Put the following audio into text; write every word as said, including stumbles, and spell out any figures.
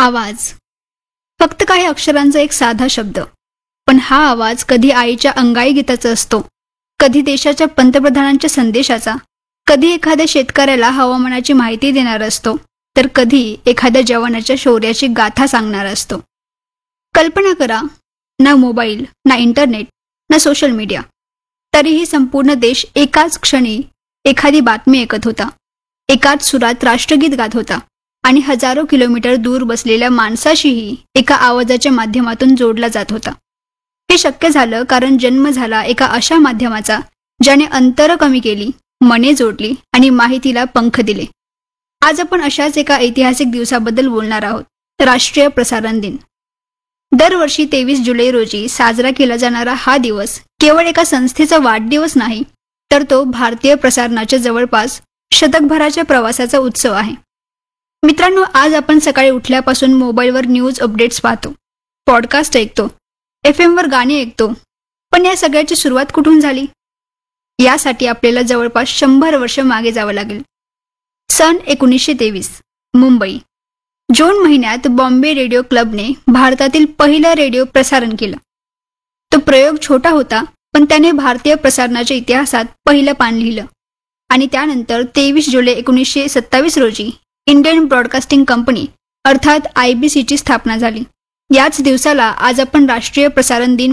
आवाज. फक्त काही अक्षरांचा एक साधा शब्द, पण हा आवाज कधी आईच्या अंगाई गीताचा असतो, कधी देशाच्या पंतप्रधानांच्या संदेशाचा, कधी एखाद्या शेतकऱ्याला हवामानाची माहिती देणारा असतो, तर कधी एखाद्या जवानाच्या शौर्याची गाथा सांगणारा असतो. कल्पना करा, ना मोबाईल, ना इंटरनेट, ना सोशल मीडिया, तरीही संपूर्ण देश एकाच क्षणी एखादी बातमी ऐकत होता, एकाच सुरात राष्ट्रगीत गात होता आणि हजारो किलोमीटर दूर बसलेल्या माणसाशीही एका आवाजाच्या माध्यमातून जोडला जात होता. हे शक्य झालं कारण जन्म झाला एका अशा माध्यमाचा ज्याने अंतरं कमी केली, मने जोडली आणि माहितीला पंख दिले. आज आपण अशाच एका ऐतिहासिक दिवसाबद्दल बोलणार आहोत, राष्ट्रीय प्रसारण दिन. दरवर्षी तेवीस जुलै रोजी साजरा केला जाणारा हा दिवस केवळ एका संस्थेचा वाढदिवस नाही, तर तो भारतीय प्रसारणाच्या जवळपास शतकभराच्या प्रवासाचा उत्सव आहे. मित्रांनो, आज आपण सकाळी उठल्यापासून मोबाईलवर न्यूज अपडेट्स पाहतो, पॉडकास्ट ऐकतो, एफ एमवर गाणी ऐकतो, पण या सगळ्याची सुरुवात कुठून झाली? यासाठी आपल्याला जवळपास शंभर वर्ष मागे जावं लागेल. सन एकोणीसशे तेवीस, मुंबई. जून महिन्यात बॉम्बे रेडिओ क्लबने भारतातील पहिलं रेडिओ प्रसारण केलं. तो प्रयोग छोटा होता, पण त्याने भारतीय प्रसारणाच्या इतिहासात पहिलं पान लिहिलं. आणि त्यानंतर तेवीस जुलै एकोणीसशे सत्तावीस रोजी इंडियन ब्रॉडकास्टिंग कंपनी अर्थात आय बी सीची स्थापना झाली. याच दिवसाला आज आपण राष्ट्रीय प्रसारण दिन